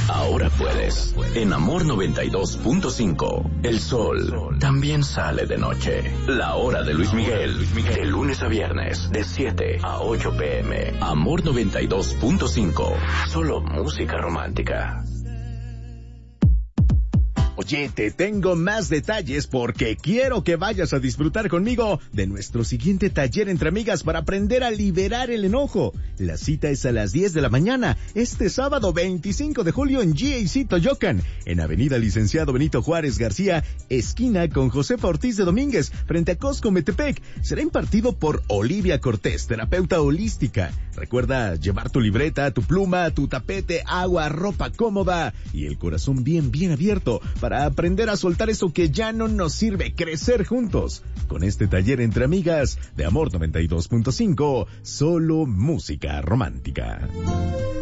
Ahora puedes. En Amor 92.5, el sol también sale de noche. La hora de Luis Miguel, de lunes a viernes, de 7 a 8 p.m. Amor 92.5, solo música romántica. Oye, te tengo más detalles porque quiero que vayas a disfrutar conmigo de nuestro siguiente taller entre amigas para aprender a liberar el enojo. La cita es a las 10 de la mañana, este sábado 25 de julio en GAC Toyocan, en Avenida Licenciado Benito Juárez García, esquina con Josefa Ortiz de Domínguez, frente a Costco Metepec. Será impartido por Olivia Cortés, terapeuta holística. Recuerda llevar tu libreta, tu pluma, tu tapete, agua, ropa cómoda y el corazón bien abierto para aprender a soltar eso que ya no nos sirve, crecer juntos. Con este taller entre amigas de Amor 92.5, solo música romántica.